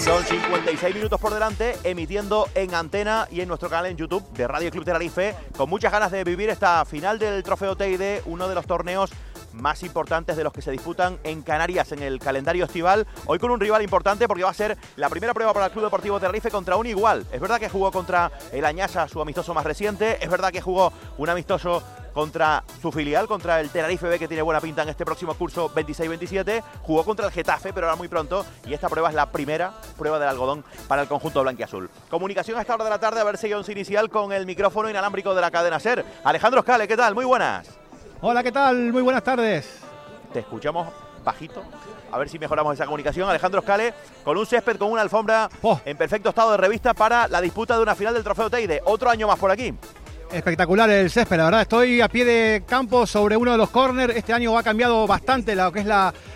Son 56 minutos por delante, emitiendo en antena y en nuestro canal en YouTube de Radio Club Tenerife, con muchas ganas de vivir esta final del Trofeo Teide, uno de los torneos más importantes de los que se disputan en Canarias en el calendario estival. Hoy con un rival importante porque va a ser la primera prueba para el Club Deportivo Tenerife contra un igual. Es verdad que jugó contra el Añasa, su amistoso más reciente. Es verdad que jugó un amistoso contra su filial, contra el Tenerife B, que tiene buena pinta en este próximo curso 26-27. Jugó contra el Getafe, pero ahora muy pronto. Y esta prueba es la primera prueba del algodón para el conjunto blanquiazul. Comunicación a esta hora de la tarde, a ver si once inicial con el micrófono inalámbrico de la cadena SER. Alejandro Scale, ¿qué tal? Muy buenas. Hola, ¿qué tal? Muy buenas tardes. Te escuchamos bajito. A ver si mejoramos esa comunicación. Alejandro Scale, con un césped, con una alfombra en perfecto estado de revista para la disputa de una final del Trofeo Teide. Otro año más por aquí. Espectacular el césped, la verdad. Estoy a pie de campo sobre uno de los córners. Este año ha cambiado bastante lo que es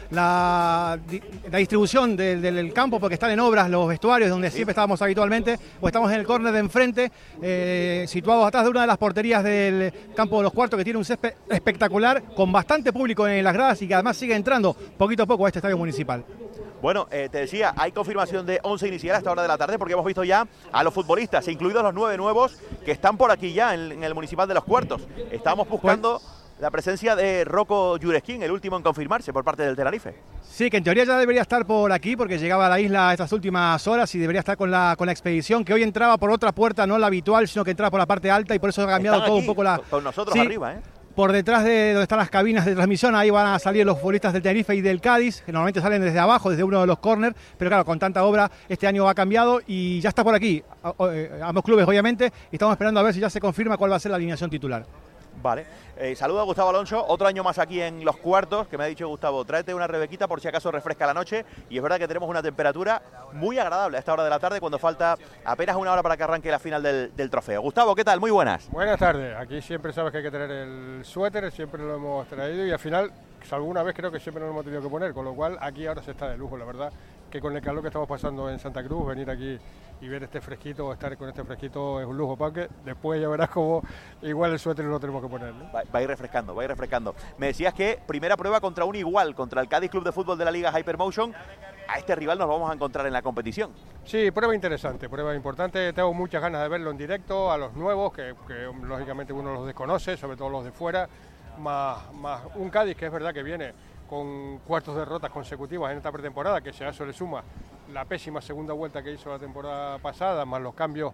la distribución del campo, porque están en obras los vestuarios donde siempre estábamos habitualmente, o estamos en el córner de enfrente, situados atrás de una de las porterías del campo de los cuartos, que tiene un césped espectacular, con bastante público en las gradas y que además sigue entrando poquito a poco a este estadio municipal. Bueno, te decía, hay confirmación de 11 inicial a esta hora de la tarde porque hemos visto ya a los futbolistas, incluidos los 9 nuevos que están por aquí ya en el Municipal de los Cuartos. Estábamos buscando la presencia de Rocco Juresquín, el último en confirmarse por parte del Tenerife. Sí, que en teoría ya debería estar por aquí porque llegaba a la isla estas últimas horas y debería estar con la expedición, que hoy entraba por otra puerta, no la habitual, sino que entraba por la parte alta, y por eso ha cambiado todo un poco la... Con nosotros sí. Arriba, ¿eh? Por detrás de donde están las cabinas de transmisión, ahí van a salir los futbolistas del Tenerife y del Cádiz, que normalmente salen desde abajo, desde uno de los córners, pero claro, con tanta obra este año ha cambiado y ya está por aquí, ambos clubes obviamente, y estamos esperando a ver si ya se confirma cuál va a ser la alineación titular. Vale, saludo a Gustavo Alonso, otro año más aquí en los cuartos, que me ha dicho Gustavo, tráete una rebequita por si acaso refresca la noche, y es verdad que tenemos una temperatura muy agradable a esta hora de la tarde, cuando falta apenas una hora para que arranque la final del trofeo. Gustavo, ¿qué tal? Muy buenas. Buenas tardes, aquí siempre sabes que hay que tener el suéter, siempre lo hemos traído y al final, alguna vez creo que siempre nos lo hemos tenido que poner, con lo cual aquí ahora se está de lujo, la verdad, que con el calor que estamos pasando en Santa Cruz, venir aquí y ver este fresquito, estar con este fresquito es un lujo, porque después ya verás como igual el suéter no lo tenemos que poner, ¿no? Va a ir refrescando, va a ir refrescando. Me decías que primera prueba contra un igual, contra el Cádiz Club de Fútbol de la Liga Hypermotion. A este rival nos vamos a encontrar en la competición. Sí, prueba interesante, prueba importante. Tengo muchas ganas de verlo en directo, a los nuevos, que lógicamente uno los desconoce, sobre todo los de fuera, más un Cádiz que es verdad que viene con cuartos derrotas consecutivas en esta pretemporada, que a eso le suma la pésima segunda vuelta que hizo la temporada pasada, más los cambios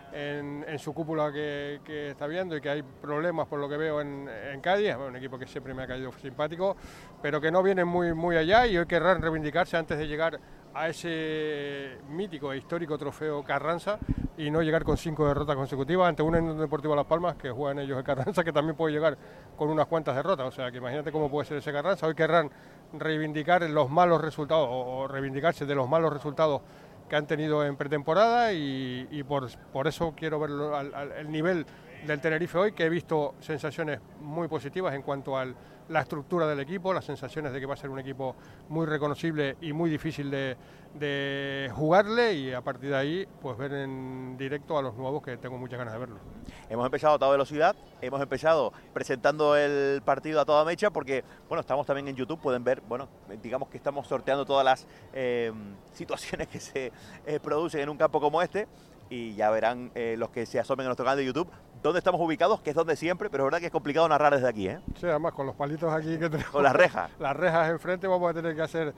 en su cúpula que está viendo y que hay problemas por lo que veo en Cádiz, un equipo que siempre me ha caído simpático, pero que no viene muy allá y hoy querrán reivindicarse antes de llegar a ese mítico e histórico trofeo Carranza y no llegar con 5 derrotas consecutivas ante un Unión Deportivo Las Palmas que juegan ellos en Carranza, que también puede llegar con unas cuantas derrotas, o sea que imagínate cómo puede ser ese Carranza. Hoy querrán reivindicar los malos resultados o reivindicarse de los malos resultados que han tenido en pretemporada y por eso quiero ver el nivel del Tenerife hoy, que he visto sensaciones muy positivas en cuanto a la estructura del equipo, las sensaciones de que va a ser un equipo muy reconocible y muy difícil de jugarle, y a partir de ahí pues ver en directo a los nuevos, que tengo muchas ganas de verlos. Hemos empezado a toda velocidad, hemos empezado presentando el partido a toda mecha porque, bueno, estamos también en YouTube, pueden ver, bueno, digamos que estamos sorteando todas las situaciones que se producen en un campo como este, y ya verán los que se asomen a nuestro canal de YouTube dónde estamos ubicados, que es donde siempre, pero es verdad que es complicado narrar desde aquí, ¿eh? Sí, además con los palitos aquí que tenemos. Con las rejas. Las rejas enfrente vamos a tener que hacer,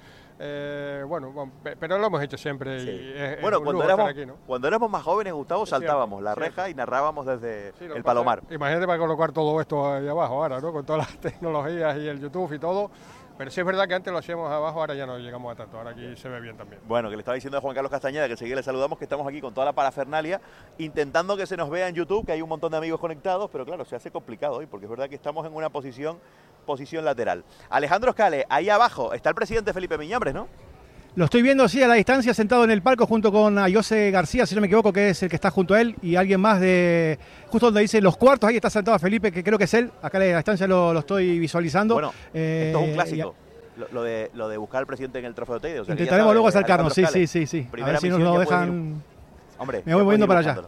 pero lo hemos hecho siempre. Sí. Y bueno, aquí, ¿no? cuando éramos más jóvenes, Gustavo, saltábamos la reja y narrábamos desde el Palomar. Imagínate para colocar todo esto ahí abajo ahora, ¿no? Con todas las tecnologías y el YouTube y todo. Pero sí es verdad que antes lo hacíamos abajo, ahora ya no llegamos a tanto, ahora aquí se ve bien también. Bueno, que le estaba diciendo a Juan Carlos Castañeda, que enseguida le saludamos, que estamos aquí con toda la parafernalia, intentando que se nos vea en YouTube, que hay un montón de amigos conectados, pero claro, se hace complicado hoy, porque es verdad que estamos en una posición lateral. Alejandro Scale, ahí abajo está el presidente Felipe Miñambres, ¿no? Lo estoy viendo, sí, a la distancia, sentado en el palco junto con José García, si no me equivoco, que es el que está junto a él, y alguien más de justo donde dice los cuartos, ahí está sentado Felipe, que creo que es él, acá a la distancia lo estoy visualizando. Bueno, esto es un clásico, lo de buscar al presidente en el Trofeo Teide. O sea, intentaremos luego acercarnos, sí. A ver si nos lo dejan. Hombre, me voy moviendo para allá.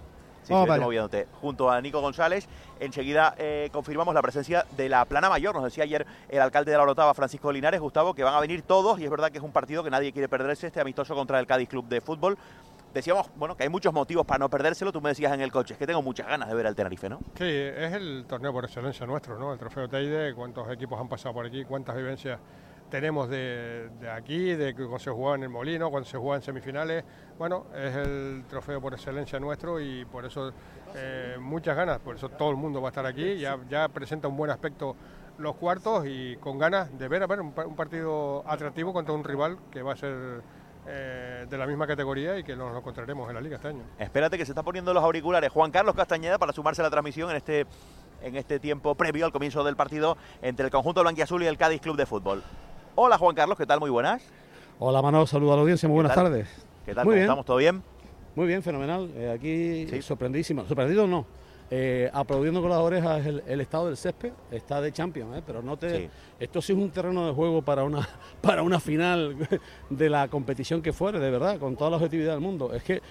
Sí, moviéndote. Junto a Nico González, enseguida confirmamos la presencia de la plana mayor. Nos decía ayer el alcalde de La Orotava, Francisco Linares, Gustavo, que van a venir todos, y es verdad que es un partido que nadie quiere perderse, este amistoso contra el Cádiz Club de Fútbol. Decíamos, bueno, que hay muchos motivos para no perdérselo. Tú me decías en el coche, es que tengo muchas ganas de ver al Tenerife, ¿no? Sí, es el torneo por excelencia nuestro, ¿no? El Trofeo Teide, cuántos equipos han pasado por aquí, cuántas vivencias tenemos de aquí, de cuando se jugaba en el Molino, cuando se jugaba en semifinales. Bueno, es el trofeo por excelencia nuestro y por eso muchas ganas, por eso todo el mundo va a estar aquí. Ya presenta un buen aspecto los cuartos y con ganas de ver un partido atractivo contra un rival que va a ser de la misma categoría y que nos lo encontraremos en la Liga este año. Espérate, que se está poniendo los auriculares Juan Carlos Castañeda para sumarse a la transmisión en este tiempo previo al comienzo del partido entre el conjunto blanquiazul y el Cádiz Club de Fútbol. Hola Juan Carlos, ¿qué tal? Muy buenas. Hola Manolo, saludo a la audiencia, muy buenas tardes. ¿Qué tal? ¿Cómo estamos? ¿Todo bien? Muy bien, fenomenal. Aquí ¿Sí? Sorprendidísimo. Sorprendido no. Aplaudiendo con las orejas el estado del césped, está de Champions, pero no te... Sí. Esto sí es un terreno de juego para una final de la competición que fuere, de verdad, con toda la objetividad del mundo. Es que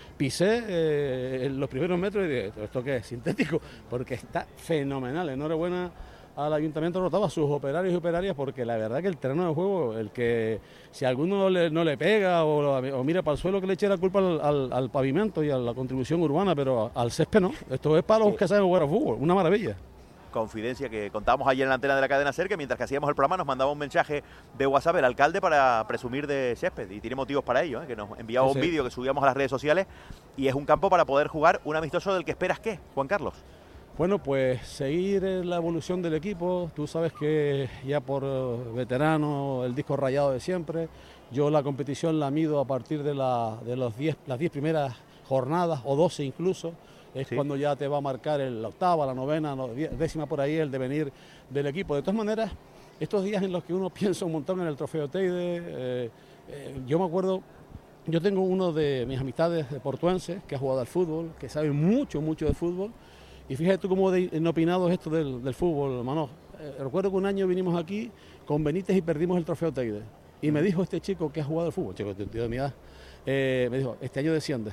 pisé los primeros metros y dije, ¿esto qué es? Sintético, porque está fenomenal. Enhorabuena al Ayuntamiento de Orotava, a sus operarios y operarias, porque la verdad que el terreno de juego, el que si alguno no le pega o mira para el suelo, que le eche la culpa al pavimento y a la contribución urbana, pero al césped no. Esto es para los que saben jugar a fútbol, una maravilla. Confidencia que contábamos ayer en la antena de la cadena SER, que mientras que hacíamos el programa nos mandaba un mensaje de WhatsApp el alcalde para presumir de césped, y tiene motivos para ello, que nos enviaba un vídeo que subíamos a las redes sociales, y es un campo para poder jugar un amistoso del que esperas. ¿Qué, Juan Carlos? Bueno, pues seguir la evolución del equipo. Tú sabes que ya por veterano, el disco rayado de siempre. Yo la competición la mido a partir de las 10 primeras jornadas, o 12 incluso. Es sí, cuando ya te va a marcar la octava, la novena, la décima por ahí, el devenir del equipo. De todas maneras, estos días en los que uno piensa un montón en el Trofeo Teide, yo me acuerdo... Yo tengo uno de mis amistades portuenses que ha jugado al fútbol, que sabe mucho de fútbol. Y fíjate tú cómo inopinado es esto del fútbol, Manolo. Recuerdo que un año vinimos aquí con Benítez y perdimos el Trofeo Teide. Y me dijo este chico que ha jugado al fútbol, chico de mi edad, me dijo, este año desciende.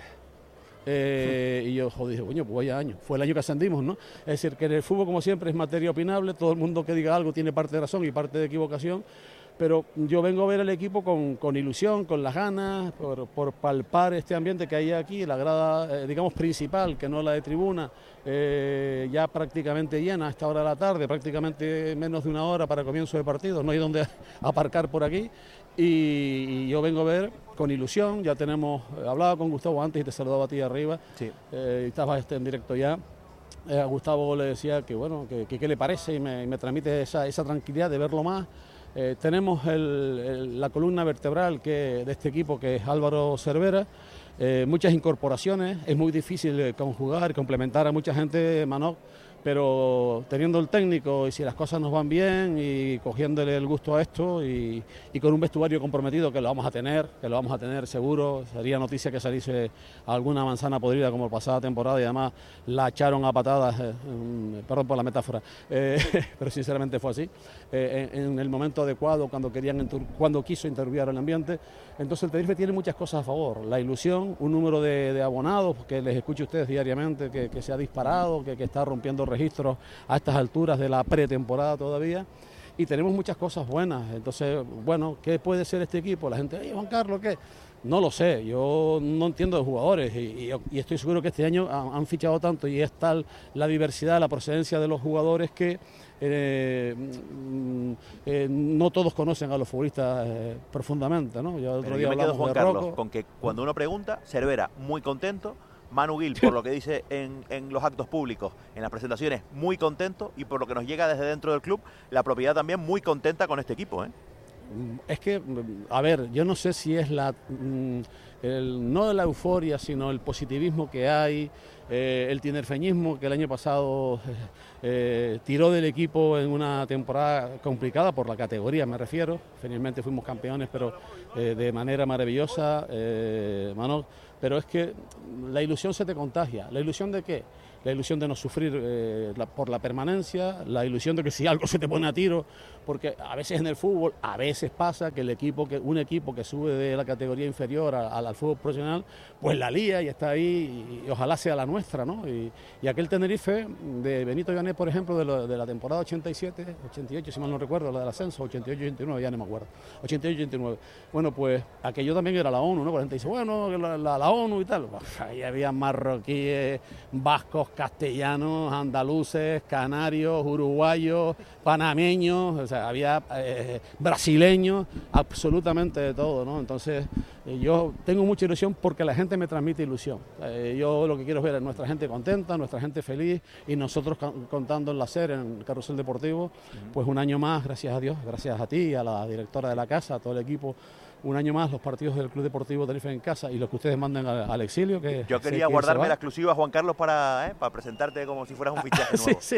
Y yo dije, coño, pues vaya año. Fue el año que ascendimos, ¿no? Es decir, que en el fútbol, como siempre, es materia opinable. Todo el mundo que diga algo tiene parte de razón y parte de equivocación. Pero yo vengo a ver el equipo con ilusión, con las ganas, por palpar este ambiente que hay aquí, la grada, digamos, principal, que no es la de tribuna, ya prácticamente llena a esta hora de la tarde, prácticamente menos de una hora para comienzo de partido, no hay donde aparcar por aquí, y yo vengo a ver con ilusión. Ya tenemos, hablaba con Gustavo antes y te saludaba a ti arriba, sí. Estabas en directo ya. A Gustavo le decía que bueno, que qué le parece, y me transmite esa tranquilidad de verlo más. Tenemos la columna vertebral de este equipo, que es Álvaro Cervera, muchas incorporaciones, es muy difícil conjugar, complementar a mucha gente, Manolo, pero teniendo el técnico y si las cosas nos van bien y cogiéndole el gusto a esto y con un vestuario comprometido, que lo vamos a tener seguro. Sería noticia que saliese alguna manzana podrida como la pasada temporada, y además la echaron a patadas, perdón por la metáfora, pero sinceramente fue así, en el momento adecuado, cuando quiso interrumpir el ambiente. Entonces el Tenerife tiene muchas cosas a favor, la ilusión, un número de abonados que les escucho a ustedes diariamente, que se ha disparado, que está rompiendo registros a estas alturas de la pretemporada todavía, y tenemos muchas cosas buenas. Entonces, bueno, ¿qué puede ser este equipo? La gente, Juan Carlos, ¿qué? No lo sé, yo no entiendo de jugadores y estoy seguro que este año han fichado tanto y es tal la diversidad, la procedencia de los jugadores que no todos conocen a los futbolistas profundamente, ¿no? Yo me quedo, Juan Carlos, con que cuando uno pregunta, Cervera muy contento, Manu Gil, por lo que dice en los actos públicos, en las presentaciones, muy contento, y por lo que nos llega desde dentro del club, la propiedad también muy contenta con este equipo, ¿eh? Es que, a ver, yo no sé si es no la euforia, sino el positivismo que hay, el tinerfeñismo que el año pasado tiró del equipo en una temporada complicada por la categoría, me refiero. Finalmente fuimos campeones, pero de manera maravillosa, Manolo. Pero es que la ilusión se te contagia. ¿La ilusión de qué? La ilusión de no sufrir por la permanencia, la ilusión de que si algo se te pone a tiro, porque a veces en el fútbol, a veces pasa que un equipo que sube de la categoría inferior a al fútbol profesional, pues la lía y está ahí, y ojalá sea la nuestra, ¿no? Y aquel Tenerife de Benito Llané, por ejemplo, de la temporada 87, 88, si mal no recuerdo, la del ascenso, 88, 89, ya no me acuerdo, 88, 89. Bueno, pues aquello también era la ONU, ¿no? Porque la gente dice, bueno, la ONU y tal. Pues, ahí había marroquíes, vascos, castellanos, andaluces, canarios, uruguayos, panameños, o sea, había brasileños, absolutamente de todo, ¿no? Entonces, yo tengo mucha ilusión porque la gente me transmite ilusión. Yo lo que quiero es ver a nuestra gente contenta, nuestra gente feliz y nosotros contando en la SER, en el Carrusel Deportivo, pues un año más, gracias a Dios, gracias a ti, a la directora de la casa, a todo el equipo, un año más los partidos del Club Deportivo Tenerife en casa y los que ustedes manden al exilio. Que yo quería guardarme la exclusiva, Juan Carlos, para presentarte como si fueras un fichaje nuevo. Sí.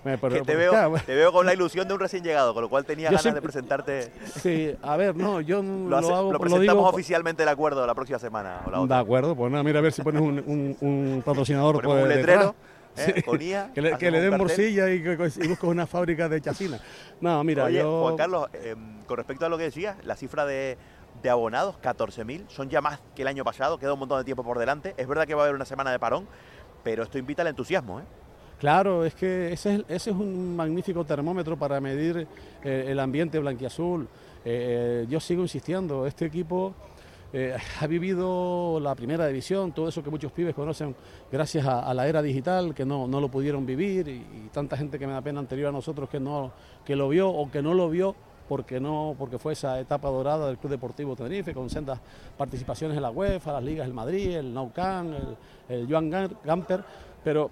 Te veo con la ilusión de un recién llegado, con lo cual tenía ganas de presentarte. Sí, a ver, no, yo lo presentamos oficialmente el acuerdo la próxima semana. O la otra. De acuerdo, pues nada, mira a ver si pones un patrocinador. Ponemos un letrero. Ponía, que le den morcilla y busco una fábrica de chacina. No, mira, oye, Juan Carlos, con respecto a lo que decías, la cifra de abonados, 14.000, son ya más que el año pasado, queda un montón de tiempo por delante. Es verdad que va a haber una semana de parón, pero esto invita al entusiasmo, ¿eh? Claro, es que ese es un magnífico termómetro para medir el ambiente blanquiazul. Yo sigo insistiendo, este equipo ha vivido la primera división, todo eso que muchos pibes conocen gracias a la era digital, que no lo pudieron vivir, y tanta gente que me da pena anterior a nosotros que lo vio o que no lo vio, porque fue esa etapa dorada del Club Deportivo Tenerife, con sendas participaciones en la UEFA, las ligas del Madrid, el Nou Camp, el Joan Gamper, pero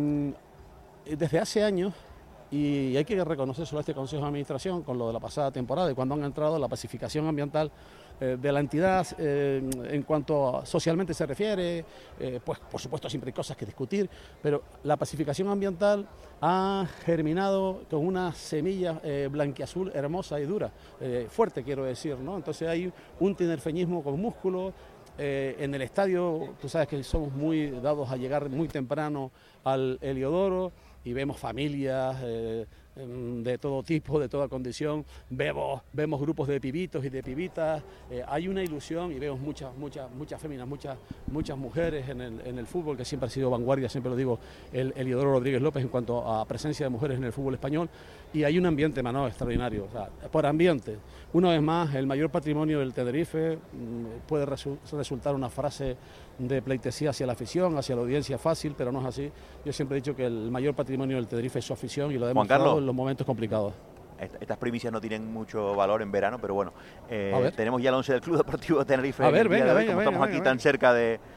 desde hace años, y hay que reconocer solo a este Consejo de Administración, con lo de la pasada temporada y cuando han entrado la pacificación ambiental de la entidad en cuanto socialmente se refiere, pues por supuesto siempre hay cosas que discutir, pero la pacificación ambiental ha germinado con una semilla blanquiazul hermosa y dura, fuerte quiero decir, ¿no? Entonces hay un tinerfeñismo con músculo. En el estadio, tú sabes que somos muy dados a llegar muy temprano al Heliodoro y vemos familias de todo tipo, de toda condición, vemos grupos de pibitos y de pibitas, hay una ilusión y vemos muchas féminas, muchas mujeres en el fútbol, que siempre ha sido vanguardia, siempre lo digo, el Heliodoro Rodríguez López en cuanto a presencia de mujeres en el fútbol español, y hay un ambiente, Manolo, extraordinario. O sea, por ambiente, una vez más, el mayor patrimonio del Tenerife puede resultar una frase de pleitesía hacia la afición, hacia la audiencia fácil, pero no es así. Yo siempre he dicho que el mayor patrimonio del Tenerife es su afición y lo hemos demostrado en los momentos complicados. Estas primicias no tienen mucho valor en verano, pero bueno, tenemos ya el 11 del Club Deportivo Tenerife. Venga, estamos aquí tan cerca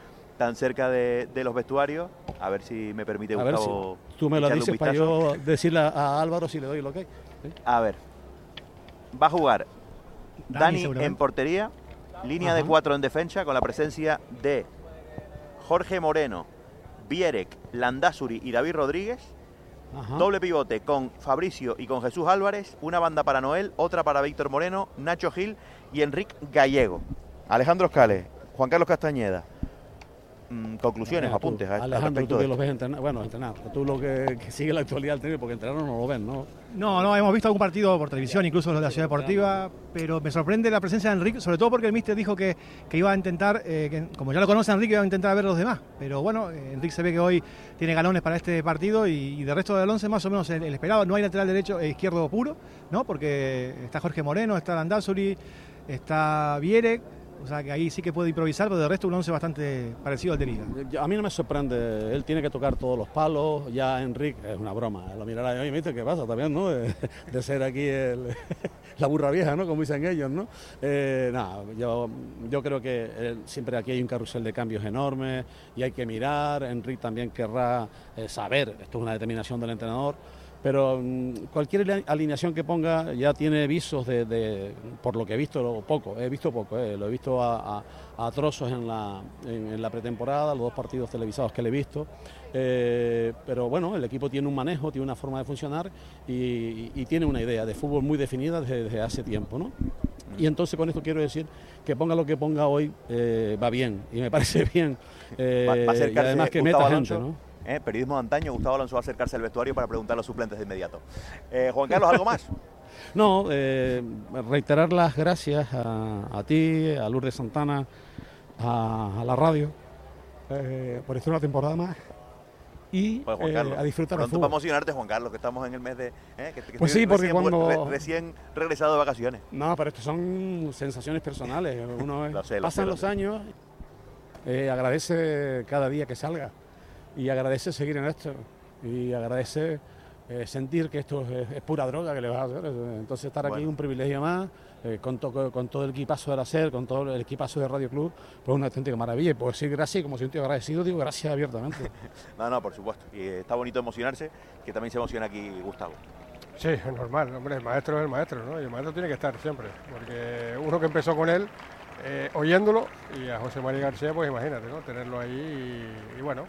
de los vestuarios, a ver si me permite, Gustavo. Si tú me lo dices para yo decirle a Álvaro si le doy el ok. ¿Sí? A ver, va a jugar Dani en portería, línea de 4 en defensa, con la presencia de Jorge Moreno, Vierek, Landázuri y David Rodríguez. Doble pivote con Fabricio y con Jesús Álvarez, una banda para Noel, otra para Víctor Moreno, Nacho Gil y Enric Gallego. Alejandro Scales, Juan Carlos Castañeda. Conclusiones, apuntes. Alejandro, tú que los ves entrenar, tú lo que sigue la actualidad del Tenerife, porque entrenar no lo ven, ¿no? No, hemos visto algún partido por televisión, incluso los de la Ciudad Deportiva, pero me sorprende la presencia de Enrique, sobre todo porque el míster dijo que iba a intentar, como ya lo conoce Enrique, iba a intentar ver a los demás, pero bueno, Enrique se ve que hoy tiene galones para este partido y de resto del 11 más o menos el esperado. No hay lateral derecho e izquierdo puro, ¿no? Porque está Jorge Moreno, está Landázuri, está Vierek. O sea que ahí sí que puede improvisar, pero de resto un 11 bastante parecido al de Liga. A mí no me sorprende, él tiene que tocar todos los palos, ya Enrique, es una broma, lo mirará y me dice, ¿qué pasa también, no? De ser aquí la burra vieja, ¿no? Como dicen ellos, ¿no? Yo creo que siempre aquí hay un carrusel de cambios enormes y hay que mirar, Enrique también querrá saber, esto es una determinación del entrenador, pero cualquier alineación que ponga ya tiene visos por lo que he visto poco, lo he visto a trozos en la pretemporada, los 2 partidos televisados que le he visto, pero bueno, el equipo tiene un manejo, tiene una forma de funcionar y tiene una idea de fútbol muy definida desde hace tiempo, ¿no? Y entonces con esto quiero decir que ponga lo que ponga hoy va bien, y me parece bien, va a y además que Gustavo meta Alonso, gente, ¿no? Periodismo de antaño, Gustavo Alonso va a acercarse al vestuario para preguntar a los suplentes de inmediato. Juan Carlos, ¿algo más? No, reiterar las gracias a ti, a Lourdes Santana, a la radio por hacer una temporada más y Pues, Juan Carlos, a disfrutar del pronto fútbol. para emocionarte, Juan Carlos, que estamos en el mes de... que Pues sí, porque recién regresado de vacaciones. No, pero esto son sensaciones personales. Uno pasan los años, agradece cada día que salga y agradece seguir en esto y agradece sentir que esto es pura droga que le vas a hacer. Entonces estar aquí es un privilegio más, con todo el equipazo de la SER, con todo el equipazo de Radio Club, pues una auténtica maravilla. Y por decir gracias, y como siento agradecido, digo gracias abiertamente. No, por supuesto. Y está bonito emocionarse, que también se emociona aquí Gustavo. Sí, es normal, hombre, el maestro es el maestro, ¿no? Y el maestro tiene que estar siempre, porque uno que empezó con él, oyéndolo, y a José María García, pues imagínate, ¿no? Tenerlo ahí y bueno,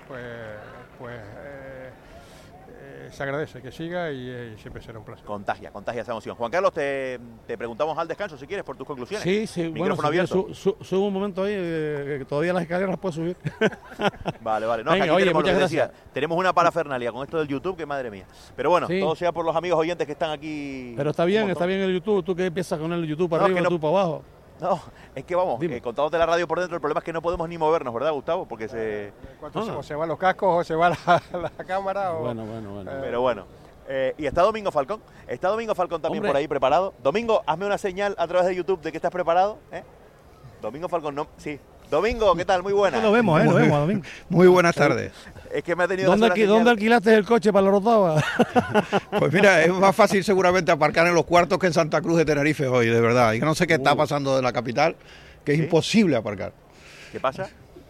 se agradece que siga y siempre será un placer. Contagia esa emoción. Juan Carlos, te preguntamos al descanso, si quieres, por tus conclusiones. Sí, micrófono abierto. Subo un momento ahí, que todavía las escaleras las puedo subir. Vale. No, Venga, oye, muchas gracias. Tenemos una parafernalia con esto del YouTube, que madre mía. Pero bueno, todo sea por los amigos oyentes que están aquí. Pero está bien el YouTube. ¿Tú qué piensas con el YouTube para arriba y tú para abajo? No, es que vamos, contándote la radio por dentro, el problema es que no podemos ni movernos, ¿verdad, Gustavo? Porque o se van los cascos o se va la cámara. Bueno. Pero bueno. Y está Domingo Falcón. Está Domingo Falcón también por ahí preparado. Domingo, hazme una señal a través de YouTube de que estás preparado. Domingo Falcón, no, sí. Domingo, ¿qué tal? Muy buenas. Lo vemos, Domingo. Muy buenas tardes. Es que me ha tenido ¿Dónde alquilaste el coche para la Rotava? Pues mira, es más fácil seguramente aparcar en los cuartos que en Santa Cruz de Tenerife hoy, de verdad. Y no sé qué está pasando en la capital, que es imposible aparcar. ¿Qué pasa?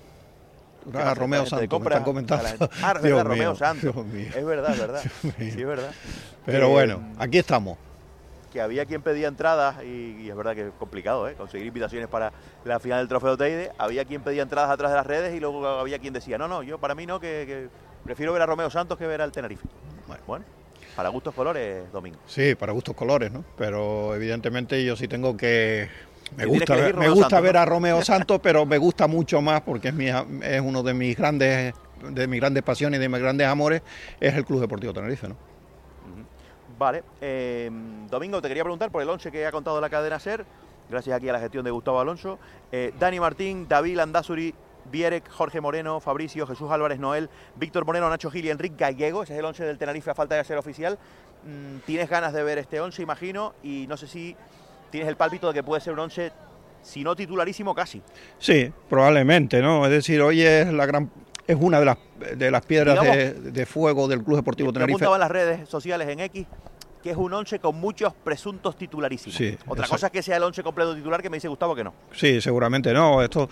Romeo Santos, me están comentando. Es verdad, Romeo Santos. Es verdad. Sí, es verdad. Pero bueno, aquí estamos. Que había quien pedía entradas y es verdad que es complicado conseguir invitaciones para la final del Trofeo Teide. Había quien pedía entradas atrás de las redes y luego había quien decía, no, yo para mí no, que prefiero ver a Romeo Santos que ver al Tenerife. Bueno, para gustos colores, Domingo. Sí, para gustos colores, ¿no? Pero evidentemente yo sí tengo que... Me gusta ver a Romeo Santos, pero me gusta mucho más porque es uno de mis grandes pasiones y de mis grandes amores, es el Club Deportivo Tenerife, ¿no? Vale, Domingo, te quería preguntar por el 11 que ha contado la cadena SER, gracias aquí a la gestión de Gustavo Alonso. Dani Martín, David Landázuri, Vierek, Jorge Moreno, Fabricio, Jesús Álvarez Noel, Víctor Moreno, Nacho Gil y Enrique Gallego. Ese es el 11 del Tenerife a falta de ser oficial. Tienes ganas de ver este 11, imagino, y no sé si tienes el pálpito de que puede ser un 11, si no titularísimo, casi. Sí, probablemente, ¿no? Es decir, hoy es una de las piedras, digamos, de fuego del Club Deportivo Tenerife. Preguntaba en las redes sociales en X que es un 11 con muchos presuntos titularísimos. Sí, otra cosa es que sea el 11 completo titular, que me dice Gustavo que no. Sí, seguramente no. Esto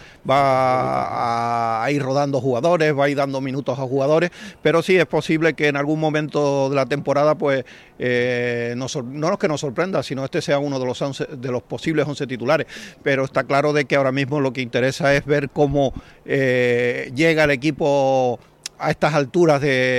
va a ir rodando jugadores, va a ir dando minutos a jugadores, pero sí es posible que en algún momento de la temporada, pues, no es que nos sorprenda, sino este sea uno de los posibles 11 titulares. Pero está claro de que ahora mismo lo que interesa es ver cómo llega el equipo a estas alturas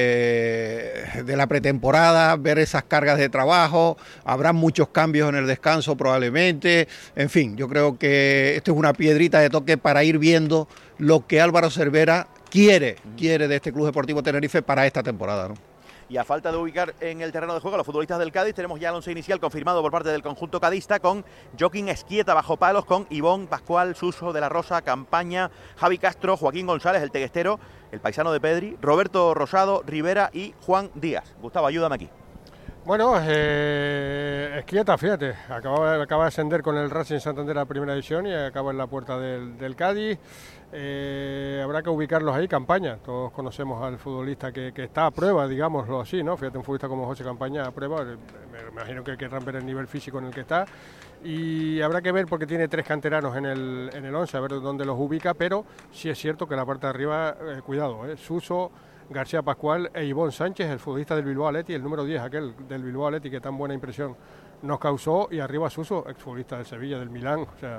de la pretemporada, ver esas cargas de trabajo. Habrá muchos cambios en el descanso probablemente. En fin, yo creo que esto es una piedrita de toque para ir viendo lo que Álvaro Cervera quiere de este Club Deportivo Tenerife para esta temporada, ¿no? Y a falta de ubicar en el terreno de juego a los futbolistas del Cádiz, tenemos ya el 11 inicial confirmado por parte del conjunto cadista, con Joaquín Esquieta bajo palos, con Ivón, Pascual, Suso, De la Rosa, Campaña, Javi Castro, Joaquín González, el teguestero, el paisano de Pedri, Roberto Rosado, Rivera y Juan Díaz. Gustavo, ayúdame aquí. Bueno, Esquieta, fíjate, acaba de ascender con el Racing Santander a Primera División y acaba en la puerta del Cádiz. Habrá que ubicarlos ahí. Campaña, todos conocemos al futbolista que está a prueba, digámoslo así, ¿no? Fíjate, un futbolista como José Campaña a prueba, me imagino que querrán ver el nivel físico en el que está. Y habrá que ver porque tiene 3 canteranos en el 11, a ver dónde los ubica, pero sí es cierto que la parte de arriba, cuidado, Suso, García Pascual e Ivón Sánchez, el futbolista del Bilbao Athletic, el número 10, aquel del Bilbao Athletic que tan buena impresión nos causó, y arriba Suso, exfutbolista del Sevilla, del Milán, o sea,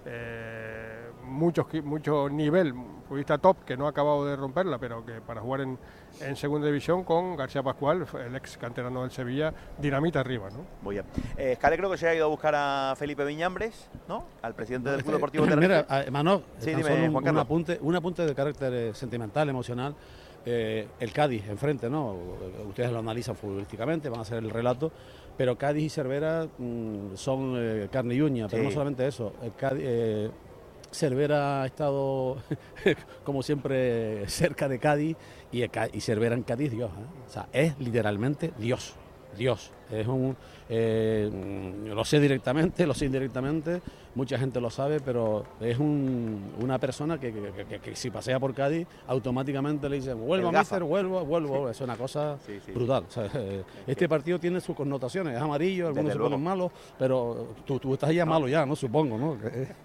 mucho nivel, futbolista top que no ha acabado de romperla, pero que para jugar en segunda división con García Pascual, el ex canterano del Sevilla, dinamita arriba, ¿no? Muy bien. Escale creo que se ha ido a buscar a Felipe Viñambres, ¿no? Al presidente del Club Deportivo Tenerife. Mira, Manolo, sí, dime, Juan Carlos. un apunte de carácter sentimental, emocional. El Cádiz enfrente, ¿no? Ustedes lo analizan futbolísticamente, van a hacer el relato, pero Cádiz y Cervera son carne y uña, pero no solamente eso. El Cádiz, Cervera ha estado, como siempre, cerca de Cádiz y Cervera en Cádiz, Dios. O sea, es literalmente Dios. Es lo sé directamente, lo sé indirectamente, mucha gente lo sabe, pero es una persona que si pasea por Cádiz, automáticamente le dicen, vuelva, míster, vuelvo. Es una cosa brutal. O sea, este partido tiene sus connotaciones, es amarillo, algunos se ponen malos, pero tú estás ya malo ya, ¿no? Supongo, ¿no?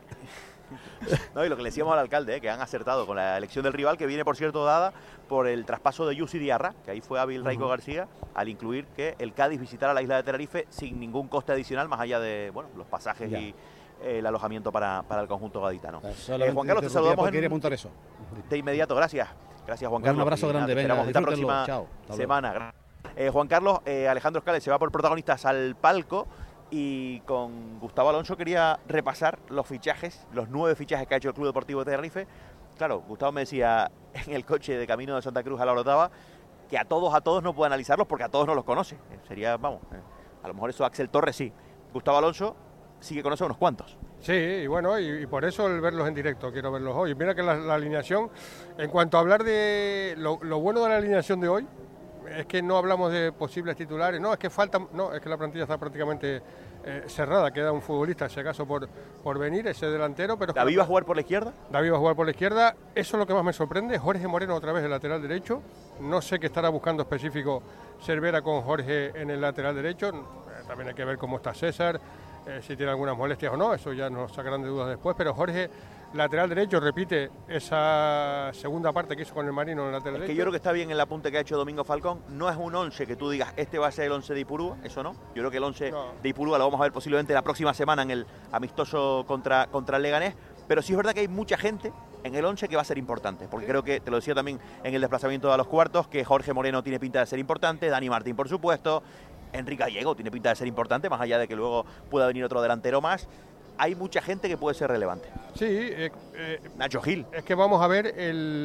No, y lo que le decíamos al alcalde, que han acertado con la elección del rival, que viene, por cierto, dada por el traspaso de Yusi Diarra, que ahí fue hábil Raico García, al incluir que el Cádiz visitara la isla de Tenerife sin ningún coste adicional, más allá de los pasajes y el alojamiento para el conjunto gaditano. Juan Carlos, te saludamos de inmediato. Gracias, Juan Carlos. Un abrazo grande, venga, esta próxima semana. Juan Carlos, Alejandro Scales se va por protagonistas al palco. Y con Gustavo Alonso quería repasar los fichajes, los 9 fichajes que ha hecho el Club Deportivo de Tenerife. Claro, Gustavo me decía en el coche de camino de Santa Cruz a la Orotava que a todos no puede analizarlos porque a todos no los conoce. Sería, a lo mejor eso Axel Torres sí. Gustavo Alonso sí que conoce unos cuantos. Sí, y bueno, y por eso el verlos en directo, quiero verlos hoy. Mira que la alineación, en cuanto a hablar de lo bueno de la alineación de hoy, es que no hablamos de posibles titulares, es que la plantilla está prácticamente cerrada, queda un futbolista, si acaso por venir, ese delantero. Pero ¿David va a jugar por la izquierda? David va a jugar por la izquierda, eso es lo que más me sorprende. Jorge Moreno otra vez el lateral derecho, no sé qué estará buscando específico Cervera con Jorge en el lateral derecho, también hay que ver cómo está César, si tiene algunas molestias o no, eso ya nos sacarán de dudas después, pero Jorge, lateral derecho, repite esa segunda parte que hizo con el Marino en el lateral derecho. Que yo creo que está bien el apunte que ha hecho Domingo Falcón. No es un 11 que tú digas, este va a ser el 11 de Ipurúa, eso no. Yo creo que el 11 de Ipurúa lo vamos a ver posiblemente la próxima semana en el amistoso contra el Leganés, pero sí es verdad que hay mucha gente en el 11 que va a ser importante, porque creo que, te lo decía también en el desplazamiento a los cuartos, que Jorge Moreno tiene pinta de ser importante, Dani Martín por supuesto, Enrique Gallego tiene pinta de ser importante, más allá de que luego pueda venir otro delantero más. Hay mucha gente que puede ser relevante. Sí, Nacho Gil. Es que vamos a ver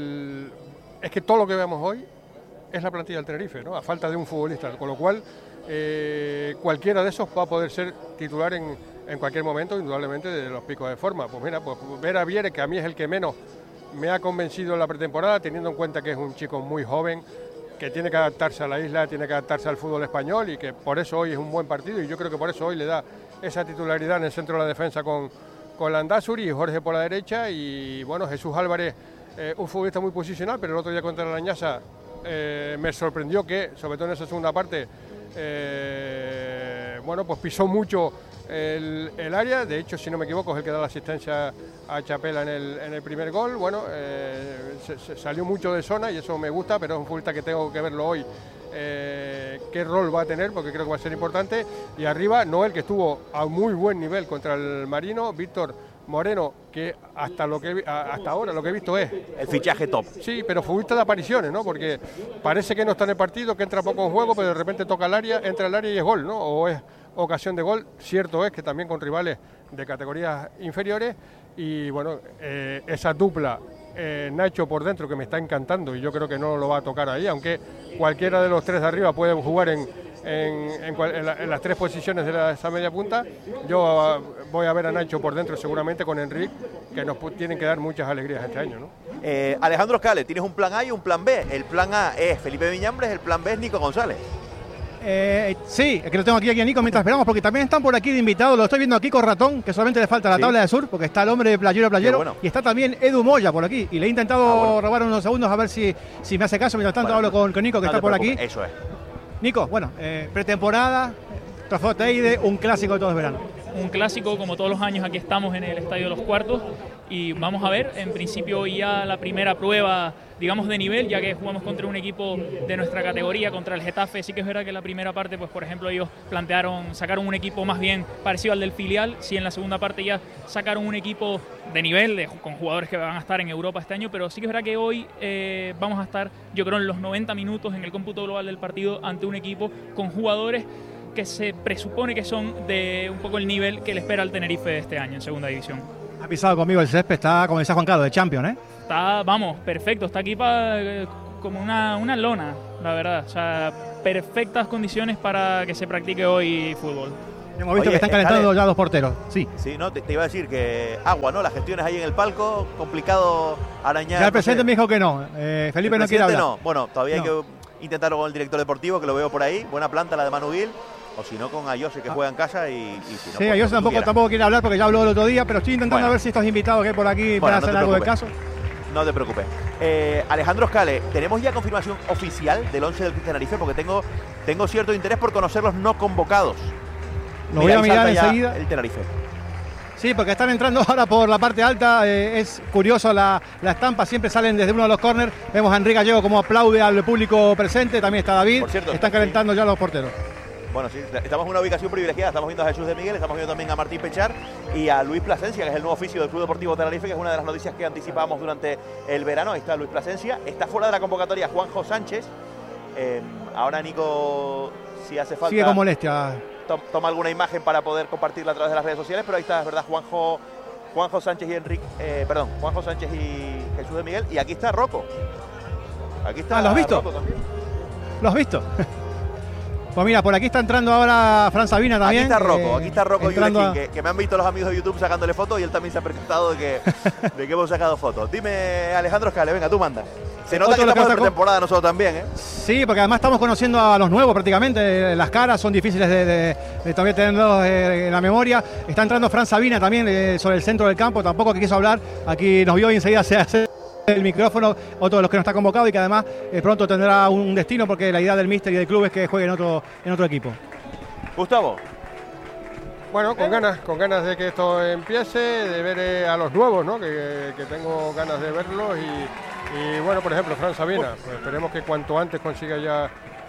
es que todo lo que vemos hoy es la plantilla del Tenerife, ¿no? A falta de un futbolista, con lo cual cualquiera de esos va a poder ser titular en cualquier momento, indudablemente de los picos de forma. Pues mira, ver a Viere, que a mí es el que menos me ha convencido en la pretemporada, teniendo en cuenta que es un chico muy joven, que tiene que adaptarse a la isla, tiene que adaptarse al fútbol español y que por eso hoy es un buen partido y yo creo que por eso hoy le da esa titularidad en el centro de la defensa con Landázuri y Jorge por la derecha y bueno, Jesús Álvarez, un futbolista muy posicional, pero el otro día contra la Añasa me sorprendió que, sobre todo en esa segunda parte, pues pisó mucho el área, de hecho si no me equivoco es el que da la asistencia a Chapela en el primer gol, se salió mucho de zona y eso me gusta, pero es un futbolista que tengo que verlo hoy, qué rol va a tener porque creo que va a ser importante, y arriba Noel, que estuvo a muy buen nivel contra el Marino, Víctor Moreno, que hasta ahora lo que he visto es el fichaje top. Sí, pero futbolista de apariciones, ¿no? Porque parece que no está en el partido, que entra poco en juego, pero de repente toca el área, entra al área y es gol, ¿no? O es ocasión de gol. Cierto es que también con rivales de categorías inferiores y bueno, esa dupla Nacho por dentro que me está encantando y yo creo que no lo va a tocar ahí, aunque cualquiera de los tres de arriba puede jugar en las tres posiciones de esa media punta. Yo voy a ver a Nacho por dentro seguramente con Enrique, que nos tienen que dar muchas alegrías este año, ¿no? Alejandro Scales, tienes un plan A y un plan B. El plan A es Felipe Viñambres, el plan B es Nico González. Sí, es que lo tengo aquí a Nico mientras esperamos, porque también están por aquí de invitados. Lo estoy viendo aquí con Ratón, que solamente le falta la tabla de sur, porque está el hombre de playero, bueno. Y está también Edu Moya por aquí. Y le he intentado robar unos segundos a ver si me hace caso. Mientras tanto hablo con Nico, que está por aquí. Eso es. Nico, pretemporada, Trofeo Teide, un clásico de todos verano. Un clásico, como todos los años, aquí estamos en el Estadio de los Cuartos y vamos a ver, en principio hoy ya la primera prueba, digamos, de nivel, ya que jugamos contra un equipo de nuestra categoría, contra el Getafe. Sí que es verdad que la primera parte, pues por ejemplo, ellos sacaron un equipo más bien parecido al del filial, sí en la segunda parte ya sacaron un equipo de nivel, con jugadores que van a estar en Europa este año, pero sí que es verdad que hoy vamos a estar, yo creo, en los 90 minutos en el cómputo global del partido ante un equipo con jugadores que se presupone que son de un poco el nivel que le espera al Tenerife de este año en segunda división. Ha pisado conmigo el césped, está como decía Juan Carlos, de Champions, ¿eh? Está, perfecto, está aquí como una lona, la verdad. O sea, perfectas condiciones para que se practique hoy fútbol. Hemos visto que están calentando ya 2 porteros. Sí. Sí, no, te iba a decir que agua, ¿no? Las gestiones ahí en el palco, complicado arañar. Ya el presidente me dijo que no. Felipe no quiere hablar. No. Bueno, todavía hay que intentarlo con el director deportivo, que lo veo por ahí. Buena planta la de Manu Gil. O si no, con Ayose, que juega en casa y si no, sí, Ayose tampoco quiere hablar porque ya habló el otro día, pero estoy intentando ver si estos invitados que hay por aquí van a hacer algo del caso. No te preocupes. Alejandro Scale, ¿tenemos ya confirmación oficial del 11 del Tenerife? Porque tengo cierto interés por conocer los no convocados. Lo voy a mirar enseguida. El Tenerife. Sí, porque están entrando ahora por la parte alta. Es curioso la estampa, siempre salen desde uno de los corners. Vemos a Enrique Gallego como aplaude al público presente. También está David. Por cierto, están calentando ya los porteros. Bueno, sí, estamos en una ubicación privilegiada. Estamos viendo a Jesús de Miguel, estamos viendo también a Martín Pechar y a Luis Plasencia, que es el nuevo oficio del Club Deportivo Tenerife, que es una de las noticias que anticipábamos durante el verano. Ahí está Luis Plasencia. Está fuera de la convocatoria Juanjo Sánchez. Ahora Nico, si hace falta, sigue con molestia. Toma alguna imagen para poder compartirla a través de las redes sociales, pero ahí está, es verdad, Juanjo Sánchez y Juanjo Sánchez y Jesús de Miguel. Y aquí está Rocco. Aquí está. ¿Lo has visto? ¿Lo has visto? Pues mira, por aquí está entrando ahora Fran Sabina también. Aquí está Rocco que me han visto los amigos de YouTube sacándole fotos y él también se ha percatado de que hemos sacado fotos. Dime, Alejandro Scale, venga, tú manda. Se nota que estamos en pretemporada nosotros también, ¿eh? Sí, porque además estamos conociendo a los nuevos prácticamente. Las caras son difíciles de también tenerlos en la memoria. Está entrando Fran Sabina también sobre el centro del campo, tampoco que quiso hablar. Aquí nos vio y enseguida se hace el micrófono, otro de los que no está convocado y que además pronto tendrá un destino, porque la idea del míster y del club es que juegue en otro equipo. Gustavo. Bueno, con ganas de que esto empiece, de ver a los nuevos, ¿no? Que tengo ganas de verlos y bueno, por ejemplo, Fran Sabina, pues esperemos que cuanto antes consiga ya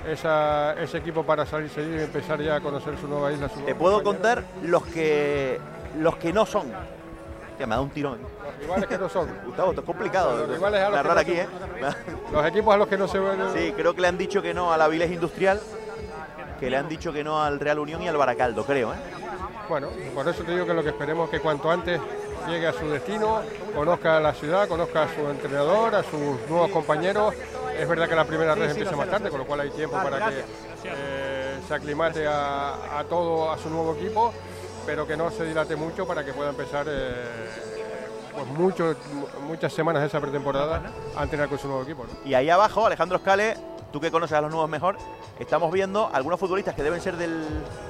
ese equipo para salir seguido y empezar ya a conocer su nueva isla. Te puedo contar los que no son. Ya me da un tirón. Los rivales que no son. Gustavo, esto es complicado. Los rivales a los que no aquí, ¿eh? Los equipos a los que no se ven. Sí, creo que le han dicho que no a la Avilés Industrial, que le han dicho que no al Real Unión y al Baracaldo, creo, ¿eh? Bueno, por eso te digo que lo que esperemos es que cuanto antes llegue a su destino, conozca la ciudad, conozca a su entrenador, a sus nuevos compañeros. Es verdad que la primera red empieza más tarde, con lo cual hay tiempo para que se aclimate a todo, a su nuevo equipo, pero que no se dilate mucho para que pueda empezar pues muchas semanas de esa pretemporada a entrenar con su nuevo equipo, ¿no? Y ahí abajo, Alejandro Scale, tú que conoces a los nuevos mejor, estamos viendo algunos futbolistas que deben ser del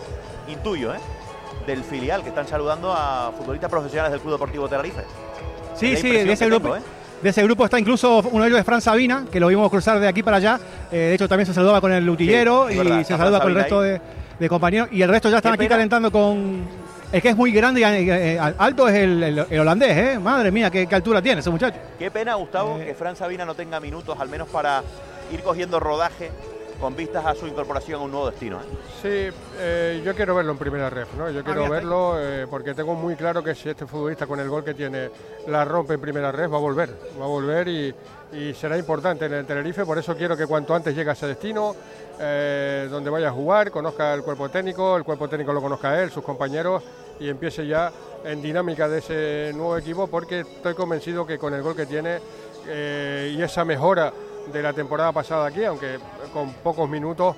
filial, que están saludando a futbolistas profesionales del Club Deportivo Tenerife. Sí, de ese grupo. De ese grupo está incluso uno de ellos, es Fran Sabina, que lo vimos cruzar de aquí para allá. De hecho, también se saludaba con el utillero y verdad, se saluda con el resto de compañeros. Y el resto ya están aquí calentando con... Es que es muy grande y alto es el holandés, ¿eh? Madre mía, qué altura tiene ese muchacho. Qué pena, Gustavo, que Fran Sabina no tenga minutos, al menos para ir cogiendo rodaje con vistas a su incorporación a un nuevo destino, ¿eh? Sí, yo quiero verlo en primera ref, ¿no? Yo quiero verlo porque tengo muy claro que si este futbolista con el gol que tiene la rompe en primera ref, va a volver y será importante en el Tenerife. Por eso quiero que cuanto antes llegue a ese destino, donde vaya a jugar, conozca el cuerpo técnico lo conozca a él, sus compañeros, y empiece ya en dinámica de ese nuevo equipo, porque estoy convencido que con el gol que tiene y esa mejora de la temporada pasada aquí, aunque con pocos minutos,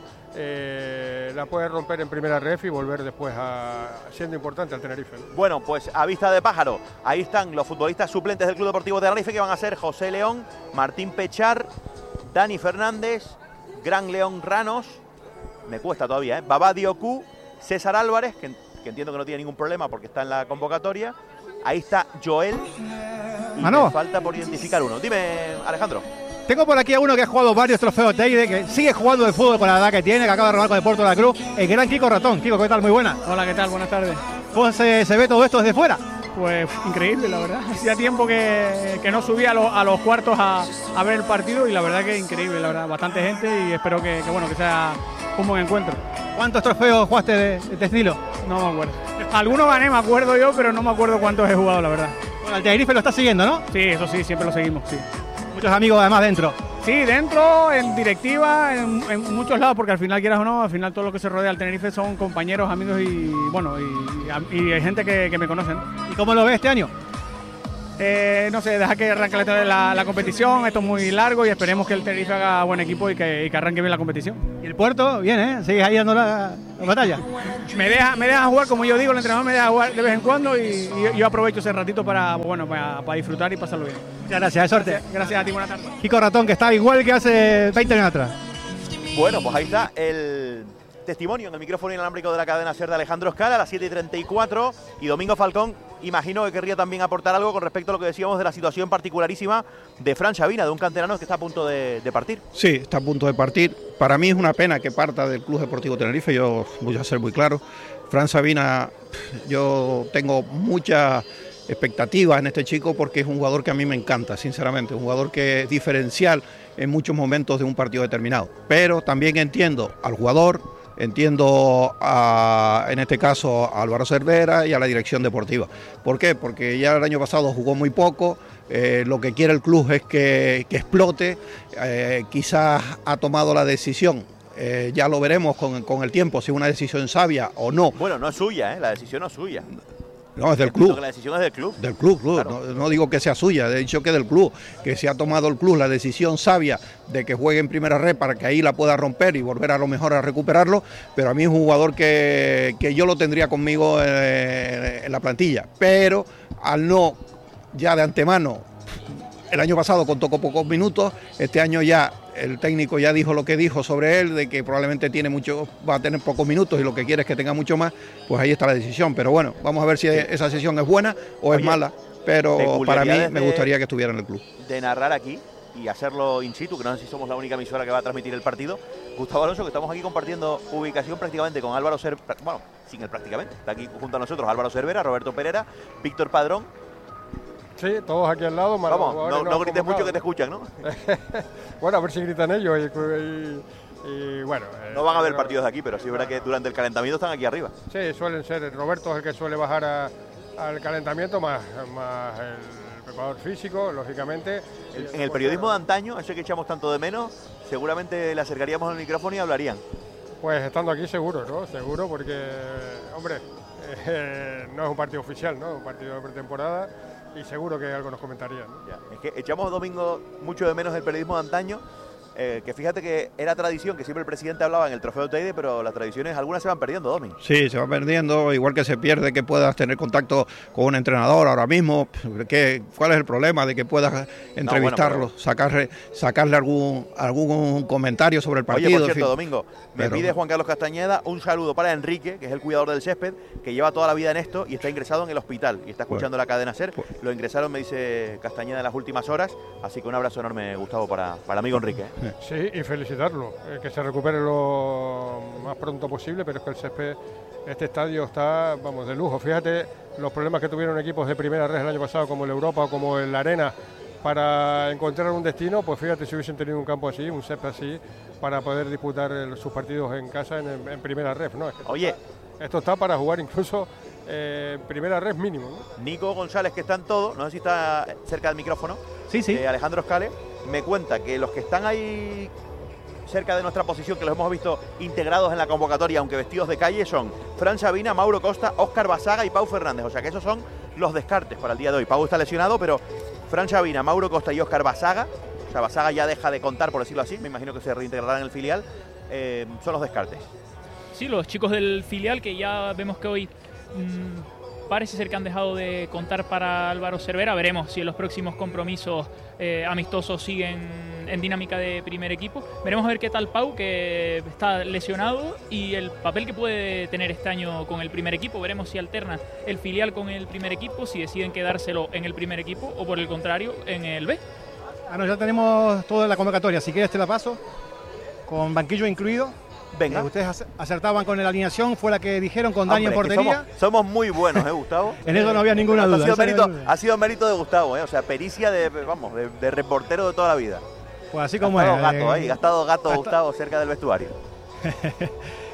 la puede romper en primera ref y volver después siendo importante al Tenerife, ¿no? Bueno, pues a vista de pájaro, ahí están los futbolistas suplentes del Club Deportivo Tenerife, que van a ser José León, Martín Pechar, Dani Fernández, Gran León Ranos, me cuesta todavía, Babá Dioku, César Álvarez, que entiendo que no tiene ningún problema porque está en la convocatoria. Ahí está Joel y me falta por identificar uno. Dime, Alejandro. Tengo por aquí a uno que ha jugado varios trofeos Teide, que sigue jugando el fútbol con la edad que tiene, que acaba de robar con el Porto de la Cruz, el gran Kiko Ratón. Kiko, ¿qué tal? Muy buena. Hola, ¿qué tal? Buenas tardes. ¿Cómo se ve todo esto desde fuera? Pues increíble, la verdad. Hacía tiempo que no subía a los cuartos a ver el partido y la verdad que increíble, la verdad. Bastante gente y espero que sea un buen encuentro. ¿Cuántos trofeos jugaste de este estilo? No me acuerdo. Algunos gané, me acuerdo yo, pero no me acuerdo cuántos he jugado, la verdad. Bueno, el Tenerife lo está siguiendo, ¿no? Sí, eso sí, siempre lo seguimos, sí. Muchos amigos además dentro. Sí, dentro, en directiva, en muchos lados, porque al final, quieras o no, al final todo lo que se rodea al Tenerife son compañeros, amigos y bueno, y hay gente que me conocen. ¿Y cómo lo ves este año? No sé, deja que arranque la competición, esto es muy largo y esperemos que el Tenerife haga buen equipo y que arranque bien la competición. Y el Puerto, bien, ¿eh? Sigues ahí dando la batalla. Me deja jugar, como yo digo, el entrenador me deja jugar de vez en cuando y yo aprovecho ese ratito para disfrutar y pasarlo bien. Muchas gracias, suerte. Gracias a ti, buenas tardes. Kiko Ratón, que está igual que hace 20 años atrás. Bueno, pues ahí está el testimonio en el micrófono inalámbrico de la cadena SER de Alejandro Escala a las 7:34, y Domingo Falcón imagino que querría también aportar algo con respecto a lo que decíamos de la situación particularísima de Fran Sabina, de un canterano que está a punto de partir. Sí, está a punto de partir. Para mí es una pena que parta del Club Deportivo Tenerife, yo voy a ser muy claro. Fran Sabina, yo tengo muchas expectativas en este chico porque es un jugador que a mí me encanta, sinceramente, un jugador que es diferencial en muchos momentos de un partido determinado. Pero también entiendo al jugador, entiendo en este caso a Álvaro Cervera y a la dirección deportiva. ¿Por qué? Porque ya el año pasado jugó muy poco, lo que quiere el club es que explote, quizás ha tomado la decisión, ya lo veremos con el tiempo, si es una decisión sabia o no. Bueno, no es suya, la decisión no es suya. No, es del club. La decisión es del club. Del club. Claro. No digo que sea suya, he dicho que del club, que se ha tomado el club la decisión sabia de que juegue en primera red para que ahí la pueda romper y volver a lo mejor a recuperarlo, pero a mí es un jugador que yo lo tendría conmigo en la plantilla, pero al no, ya de antemano, el año pasado contó con pocos minutos, este año ya el técnico ya dijo lo que dijo sobre él, de que probablemente va a tener pocos minutos y lo que quiere es que tenga mucho más, pues ahí está la decisión. Pero bueno, vamos a ver si esa sesión es buena o es mala, pero para mí me gustaría que estuviera en el club. De narrar aquí y hacerlo in situ, que no sé si somos la única emisora que va a transmitir el partido, Gustavo Alonso, que estamos aquí compartiendo ubicación prácticamente con Álvaro Cervera, bueno, sin él prácticamente, está aquí junto a nosotros Álvaro Cervera, Roberto Perera, Víctor Padrón. Sí, todos aquí al lado. Vamos, no grites mucho que te escuchan, ¿no? Bueno, a ver si gritan ellos y bueno. No van a ver partidos de aquí, pero sí es verdad que durante el calentamiento están aquí arriba. Sí, suelen ser. Roberto es el que suele bajar al calentamiento, más el preparador físico, lógicamente. En el periodismo de antaño, ese que echamos tanto de menos, seguramente le acercaríamos el micrófono y hablarían. Pues estando aquí seguro, ¿no? Seguro, porque, hombre, no es un partido oficial, ¿no? Un partido de pretemporada. Y seguro que algo nos comentarían, ¿no? Ya, es que echamos, Domingo, mucho de menos el periodismo de antaño, que fíjate que era tradición, que siempre el presidente hablaba en el Trofeo Teide, pero las tradiciones algunas se van perdiendo, Domi. Sí, se van perdiendo, igual que se pierde que puedas tener contacto con un entrenador ahora mismo. ¿Cuál es el problema de que puedas entrevistarlo, sacarle algún comentario sobre el partido? Oye, por cierto, Domingo, me pide Juan Carlos Castañeda un saludo para Enrique, que es el cuidador del césped, que lleva toda la vida en esto y está ingresado en el hospital y está escuchando la cadena SER. Lo ingresaron, me dice Castañeda, en las últimas horas, así que un abrazo enorme, Gustavo, para el amigo Enrique. Sí, y felicitarlo, que se recupere lo más pronto posible, pero es que el césped, este estadio está, vamos, de lujo. Fíjate los problemas que tuvieron equipos de primera red el año pasado, como el Europa o como el Arena, para encontrar un destino. Pues fíjate si hubiesen tenido un campo así, un césped así, para poder disputar sus partidos en casa en primera red, ¿no? Es que Oye, esto está para jugar incluso primera red mínimo, ¿no? Nico González, que está en todo, no sé si está cerca del micrófono, Sí. Alejandro Escale, me cuenta que los que están ahí cerca de nuestra posición, que los hemos visto integrados en la convocatoria, aunque vestidos de calle, son Fran Sabina, Mauro Costa, Óscar Basaga y Pau Fernández. O sea que esos son los descartes para el día de hoy. Pau está lesionado, pero Fran Sabina, Mauro Costa y Óscar Basaga, o sea, Basaga ya deja de contar, por decirlo así, me imagino que se reintegrará en el filial, son los descartes. Sí, los chicos del filial, que ya vemos que hoy parece ser que han dejado de contar para Álvaro Cervera. Veremos si en los próximos compromisos amistosos siguen en dinámica de primer equipo. Veremos a ver qué tal Pau, que está lesionado, y el papel que puede tener este año con el primer equipo. Veremos si alterna el filial con el primer equipo, si deciden quedárselo en el primer equipo o por el contrario en el B. Ya tenemos toda la convocatoria, si quieres te la paso, con banquillo incluido. Venga. Ustedes acertaban con la alineación, fue la que dijeron, con Dani en portería. Somos muy buenos, Gustavo. En eso no había ninguna duda. Ha sido mérito de Gustavo, o sea, pericia de reportero de toda la vida. Pues así como ha estado Gustavo cerca del vestuario.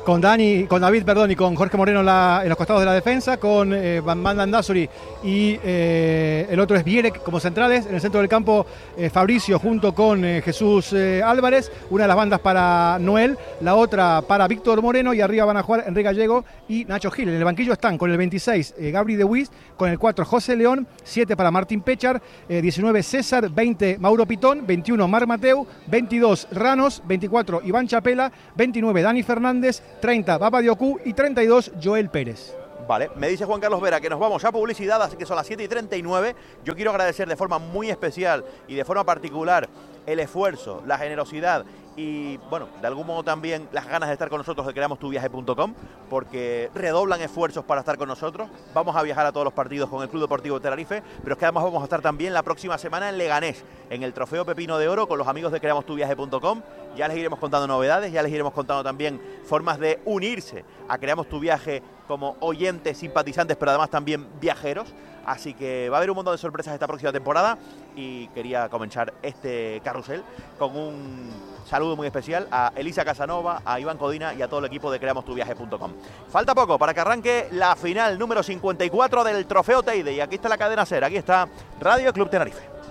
con David, y con Jorge Moreno en los costados de la defensa, con Van Landazuri y el otro es Vierek como centrales. En el centro del campo, Fabricio junto con Jesús Álvarez, una de las bandas para Noel, la otra para Víctor Moreno, y arriba van a jugar Enrique Gallego y Nacho Gil. En el banquillo están con el 26 Gabri De Wiz, con el 4 José León, 7 para Martín Pechar, 19 César, 20 Mauro Pitón, 21 Marc Mateu, 22 Ranos, 24 Iván Chapela, 29 Dani Fernández, 30 Baba Diocú y 32 Joel Pérez. Vale, me dice Juan Carlos Vera que nos vamos a publicidad, así que son las 7:39. Yo quiero agradecer de forma muy especial y de forma particular el esfuerzo, la generosidad y, bueno, de algún modo también las ganas de estar con nosotros de creamostuviaje.com, porque redoblan esfuerzos para estar con nosotros. Vamos a viajar a todos los partidos con el Club Deportivo Tenerife, pero es que además vamos a estar también la próxima semana en Leganés, en el Trofeo Pepino de Oro, con los amigos de creamostuviaje.com. Ya les iremos contando novedades, ya les iremos contando también formas de unirse a Creamos Tu Viaje como oyentes, simpatizantes, pero además también viajeros. Así que va a haber un montón de sorpresas esta próxima temporada y quería comenzar este carrusel con un saludo muy especial a Elisa Casanova, a Iván Codina y a todo el equipo de creamostuviaje.com. Falta poco para que arranque la final número 54 del Trofeo Teide, y aquí está la cadena SER, aquí está Radio Club Tenerife.